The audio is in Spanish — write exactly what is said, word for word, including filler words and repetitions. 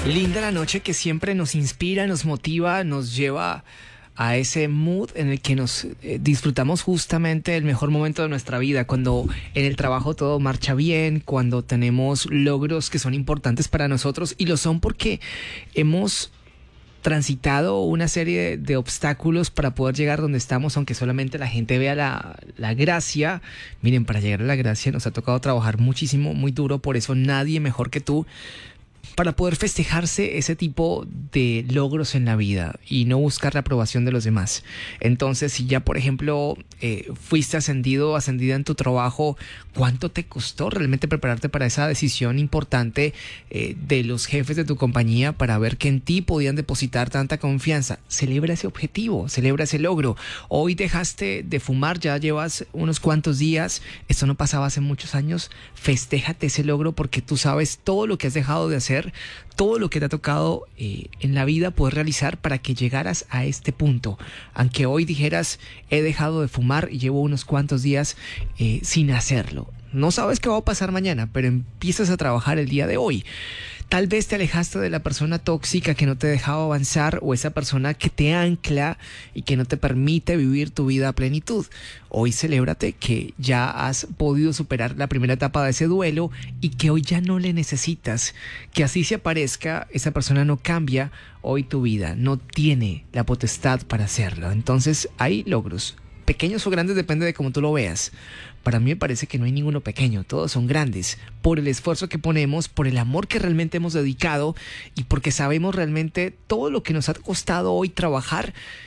Linda la noche que siempre nos inspira, nos motiva, nos lleva a ese mood en el que nos eh, disfrutamos justamente el mejor momento de nuestra vida, cuando en el trabajo todo marcha bien, cuando tenemos logros que son importantes para nosotros, y lo son porque hemos transitado una serie de, de obstáculos para poder llegar donde estamos, aunque solamente la gente vea la, la gracia. Miren, para llegar a la gracia nos ha tocado trabajar muchísimo, muy duro, por eso nadie mejor que tú para poder festejarse ese tipo de logros en la vida y no buscar la aprobación de los demás. Entonces, si ya, por ejemplo, eh, fuiste ascendido o ascendida en tu trabajo, ¿cuánto te costó realmente prepararte para esa decisión importante eh, de los jefes de tu compañía para ver que en ti podían depositar tanta confianza? Celebra ese objetivo, celebra ese logro. Hoy dejaste de fumar, ya llevas unos cuantos días, esto no pasaba hace muchos años. Festéjate ese logro porque tú sabes todo lo que has dejado de hacer, todo lo que te ha tocado eh, en la vida poder realizar para que llegaras a este punto. Aunque hoy dijeras, he dejado de fumar y llevo unos cuantos días eh, sin hacerlo. No sabes qué va a pasar mañana, pero empiezas a trabajar el día de hoy. Tal vez te alejaste de la persona tóxica que no te dejaba avanzar, o esa persona que te ancla y que no te permite vivir tu vida a plenitud. Hoy celébrate que ya has podido superar la primera etapa de ese duelo y que hoy ya no le necesitas. Que así se aparezca, esa persona no cambia hoy tu vida, no tiene la potestad para hacerlo. Entonces hay logros, pequeños o grandes, depende de cómo tú lo veas. Para mí me parece que no hay ninguno pequeño, todos son grandes, por el esfuerzo que ponemos, por el amor que realmente hemos dedicado y porque sabemos realmente todo lo que nos ha costado hoy trabajar